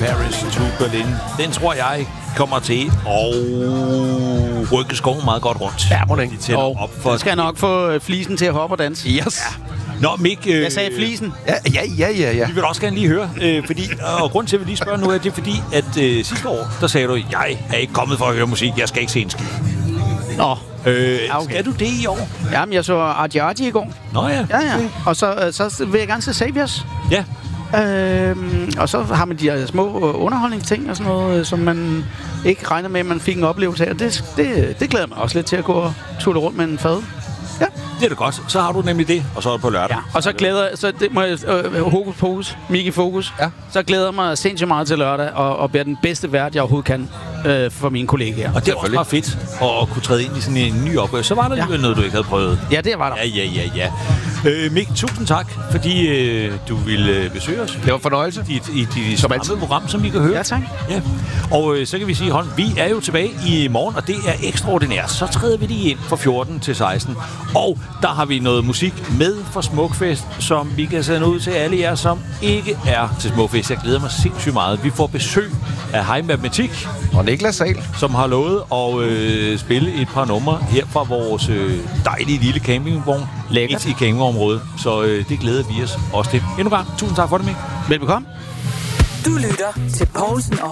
Paris to Berlin. Den tror jeg kommer til at rykke skoven meget godt rundt. Ja, må den ikke. Og så skal jeg nok få flisen til at hoppe og danse. Yes. Ja. Nå, Mik... Jeg sagde flisen. Ja. Vi vil også gerne lige høre, og grund til, at vi lige spørger nu, er det fordi, at sidste år, der sagde du, jeg er ikke kommet for at høre musik, jeg skal ikke se en skid. Nå. Okay. Skal du det i år? Jamen, jeg så Arti i går. Nå ja. Ja. Og så vil jeg gerne se Saviors. Ja. Og så har man de her små underholdningsting og sådan noget, som man ikke regner med, at man fik en oplevelse af. Det glæder mig også lidt til at gå og tulle rundt med en fad. Ja. Det er da godt. Så har du nemlig det, og så er det på lørdag. Ja. Og så glæder så det må jeg, hokus pokus, Miki Fokus. Ja. Så glæder jeg mig sindssygt meget til lørdag og bliver den bedste vært, jeg overhovedet kan for mine kollegaer. Og det er også bare fedt at kunne træde ind i sådan en ny opgave. Så var der alligevel noget, du ikke havde prøvet. Ja, det var der. Ja. Mik, tusind tak, fordi du ville besøge os. Det var en fornøjelse. I dit samme program, som vi kan høre. Ja, tak. Ja. Og så kan vi sige, Holm, vi er jo tilbage i morgen, og det er ekstraordinært. Så træder vi lige ind fra 14 til 16. Og der har vi noget musik med fra Smukfest, som vi kan sende ud til alle jer, som ikke er til Smukfest. Jeg glæder mig sindssygt meget. Vi får besøg af Hej Matematik og Niklas Sahl, som har lovet at spille et par numre her fra vores dejlige lille campingvogn. Lækkert. I campingområdet. Så det glæder vi os også til. Endnu gang, tusind tak for det, Mik. Velbekomme. Du lytter til Poulsen og